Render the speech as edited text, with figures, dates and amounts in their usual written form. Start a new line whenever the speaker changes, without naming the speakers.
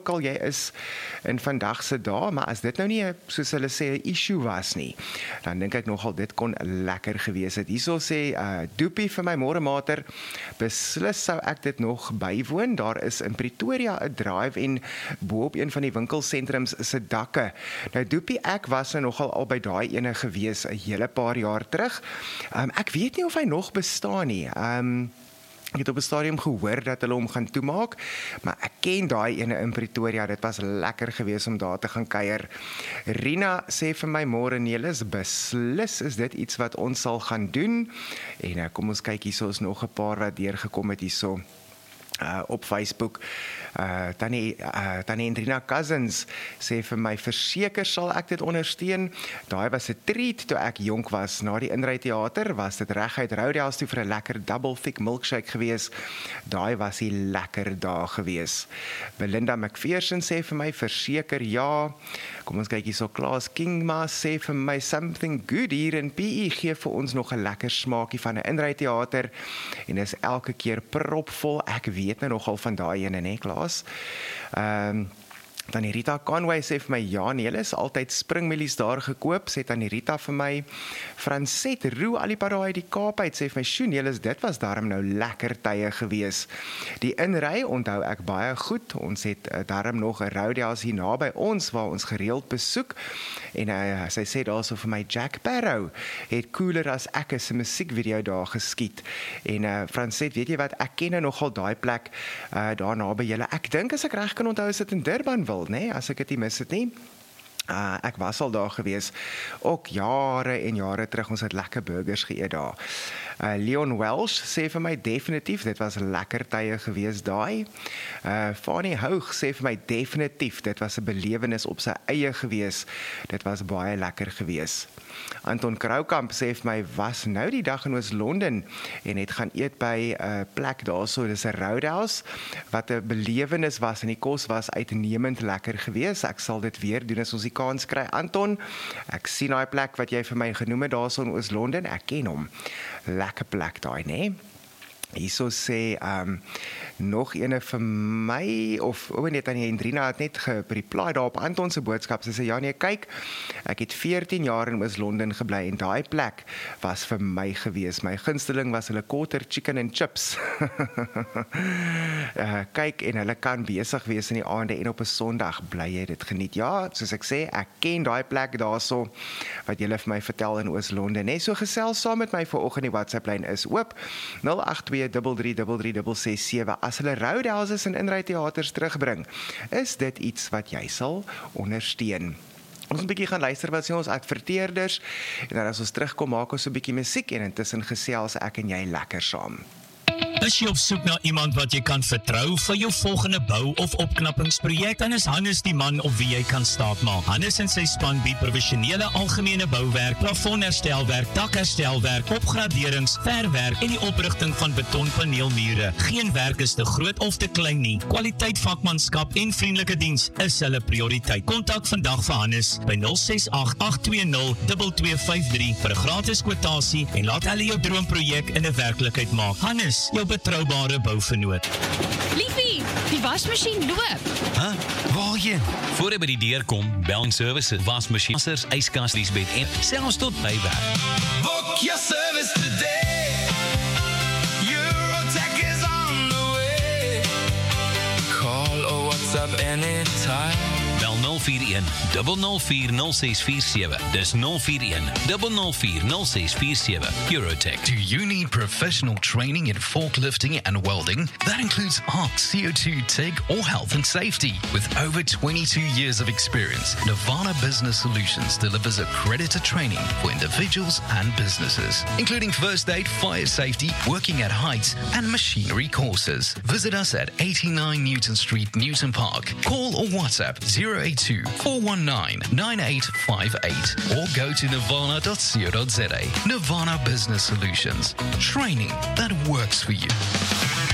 ook al jy is in vandag se dae, maar as dit nou nie, soos hulle sê, 'n issue was nie, dan dink ek nogal dit kon lekker gewees het. Hierso sê Doopie vir my môre mater, beslis sou ek dit nog bywoon. Daar is in Pretoria 'n drive-in bo op een van die winkelsentrums se dakke. Nou Doopie, ek was nou nogal al by daai ene gewees 'n hele paar jaar terug. Ek weet nie of hy nog bestaan nie. Ek het op 'n stadium gehoor dat hulle hom gaan toemaak, maar ek ken daai ene in Pretoria, dit was lekker geweest om daar te gaan kuier. Rina sê vir my môre Nelis, beslis is dit iets wat ons sal gaan doen. En kom ons kyk, hierso is nog 'n paar wat deurgekom het hierso. Op Facebook. Tannie Rina Cousins sê vir my, verseker sal ek dit ondersteun. Daai was 'n treat toe ek jonk was. Na die Inry Theater was dit reguit Roadhouse toe vir 'n lekker double thick milkshake gewees. Daai was 'n lekker dag gewees. Belinda McPherson sê vir my, verseker ja. Kom ons kyk hierso, Klaas Kingma sê vir my, something good hier in PE gee vir ons nog 'n lekker smaakie van 'n Inry Theater en is elke keer propvol. Ek weet nou nogal van daai ene, né, Klaas? Tannie Rita Conway sê vir my, ja, Nelis, altyd springmielies daar gekoop, sê Tannie Rita vir my. Franset roe al die pad uit die Kaap uit, sê vir my, sjoe Nelis, dit was daarom nou lekker tye gewees. Die inry onthou ek baie goed, ons het daarom nog 'n Roadhouse hier naby ons, waar ons gereeld besoek, en sy sê daarso vir my, Jack Barrow het cooler as ek is 'n musiekvideo daar geskiet, en Franset, weet jy wat, ek ken nou nogal daai plek, daar naby julle, ek dink as ek reg kan onthou, is dit in Durbanville, nee, as ek dit nie mis het nie. Ek was al daar gewees, ook jare en jare terug, ons het lekker burgers geëet daar. Leon Welsh sê vir my, definitief, dit was lekker tye gewees daai. Fanny Houg sê vir my, definitief, dit was 'n belewenis op sy eie gewees, dit was baie lekker gewees. Anton Kroukamp sê vir my, was nou die dag in Oos-London en het gaan eet by 'n plek daarso, dis 'n Roadhouse, wat 'n belewenis was en die kos was uitnemend lekker gewees. Ek sal dit weer doen as ons die kans kry. Anton, ek sien daai plek wat jy vir my genoem het daarso in Oos-London, ek ken hom. Lekker plek daai, né? Hierso sê nog ene vir my, of net aan die Hendrina het net gereply daar op Anton se boodskap, sy sê, ja nee, kyk, ek het 14 jaar in Oos-London gebly, en daai plek was vir my gewees, my gunsteling was hulle quarter chicken and chips. Kyk, en hulle kan besig wees in die aande, en op 'n Sondag bly jy dit geniet. Ja, soos ek sê, ek ken daai plek daarso, wat julle vir my vertel in Oos-London, so gesels saam met my vanoggend, die WhatsApp-lyn is oop, 082336667. As hulle Roadhouses en Inry Theaters terugbring, is dit iets wat jy sal ondersteun. Ons 'n bietjie gaan luister wat sê ons adverteerders, en dan as ons terugkom, maak ons 'n bietjie musiek, en intussen gesels ek en jy lekker saam.
Is jy op soek na iemand wat jy kan vertrou vir jou volgende bou- of opknappingsprojek, dan is Hannes die man op wie jy kan staatmaak. Hannes en sy span bied professionele algemene bouwerk, plafonherstelwerk, dakherstelwerk, opgraderings, verwerk en die oprigting van betonpaneelmure. Geen werk is te groot of te klein nie. Kwaliteit, vakmanskap en vriendelike diens is hulle prioriteit. Kontak vandag vir Hannes by 068-820-2253 vir 'n gratis kwotasie en laat hulle jou droomprojek in 'n werklikheid maak. Hannes, jou betroubare bouvernoot.
Liefie, die wasmasjien loop.
Waarheen? Voor jy by die deur kom, bel services, wasmasjien, wassers, yskas, liesbed en selfs tot by werk.
Book your service today. Eurotech is on the way. Call or WhatsApp anytime.
Bel 041 004 0647. Dis 041 004 0647. Eurotech.
Do you need professional training in forklifting and welding? That includes ARC, CO2, TIG, or health and safety. With over 22 years of experience, Nirvana Business Solutions delivers accredited training for individuals and businesses, including first aid, fire safety, working at heights, and machinery courses. Visit us at 89 Newton Street, Newton Park. Call or WhatsApp 082-419-9858 or go to nirvana.co.za. Nirvana Business Solutions. Training that works for you.